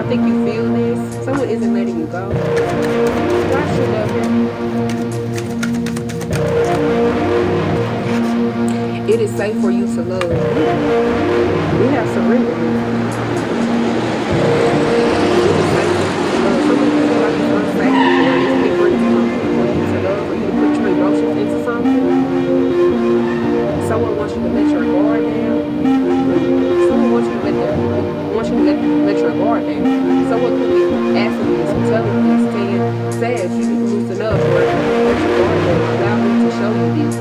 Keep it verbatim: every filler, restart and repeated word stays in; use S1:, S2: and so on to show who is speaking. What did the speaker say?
S1: think you feel this, someone isn't letting you go. God should love him. It is safe for you to love. We, we have surrendered.